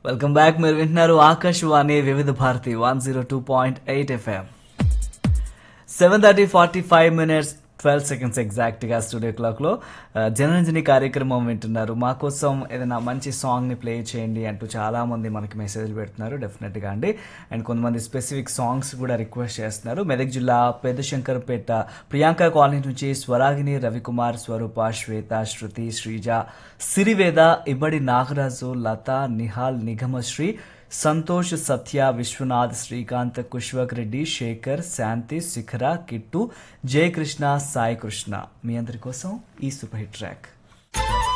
Welcome back. మీరు వింటున్నారు ఆకాశవాణి వివిధ భారతి 102.8 FM. 7:45 12 seconds ఎగ్జాక్ట్ గా స్టూడియో క్లాక్ లో జనరంజని కార్యక్రమం వింటున్నారు. మా కోసం ఏదైనా మంచి సాంగ్ ని ప్లే చేయండి అంటూ చాలా మంది మనకి మెసేజ్లు పెడుతున్నారు. డెఫినెట్ గా అండి. అండ్ కొంతమంది స్పెసిఫిక్ సాంగ్స్ కూడా రిక్వెస్ట్ చేస్తున్నారు. మెదక్ జిల్లా పెద్దశంకర్పేట ప్రియాంక కాలనీ నుంచి స్వరాగిని, రవికుమార్, స్వరూప, శ్వేత, శృతి, శ్రీజ, సిరివేద, ఇమ్మడి నాగరాజు, లత, నిహాల్, నిగమశ్రీ, సంతోష్, సత్య, విశ్వనాథ్, శ్రీకాంత్, కుష్వక్ రెడ్డి, శేఖర్, శాంతి, శిఖర, కిట్టు, జయకృష్ణ, సాయి కృష్ణ మీ అందరి కోసం ఈ సూపర్ హిట్ ట్రాక్.